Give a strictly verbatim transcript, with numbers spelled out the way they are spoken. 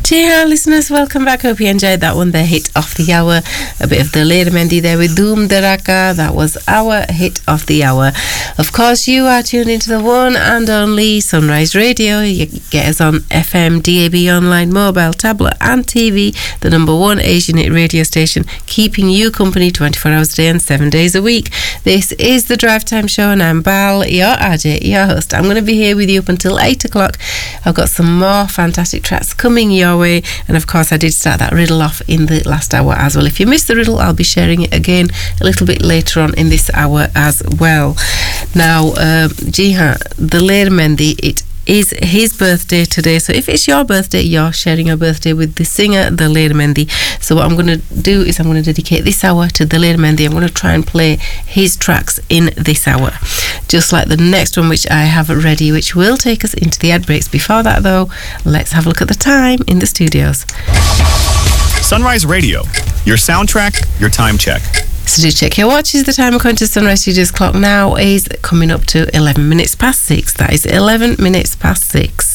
Dear listeners, welcome back. Hope you enjoyed that one, the hit of the hour. A bit of the Leela Mendi there with Doom Daraka. That was our hit of the hour. Of course, you are tuned into the one and only Sunrise Radio. You get us on F M, D A B, online, mobile, tablet and T V. The number one Asianate radio station, keeping you company twenty-four hours a day and seven days a week. This is the Drive Time Show and I'm Bal, your R J, your host. I'm going to be here with you up until eight o'clock. I've got some more fantastic tracks coming your way, and of course I did start that riddle off in the last hour as well. If you missed the riddle, I'll be sharing it again a little bit later on in this hour as well. Now, uh, Jiha, the Leela Mendi, it is his birthday today, so if it's your birthday, you're sharing your birthday with the singer, the Leela Mendi. So what I'm going to do is I'm going to dedicate this hour to the Leela Mendi. I'm going to try and play his tracks in this hour, just like the next one which I have ready, which will take us into the ad breaks. Before that though, let's have a look at the time in the studios. Sunrise Radio, your soundtrack, your time check. So do check your watches. The time according to Sunrise Studios clock now is coming up to eleven minutes past six. That is eleven minutes past six.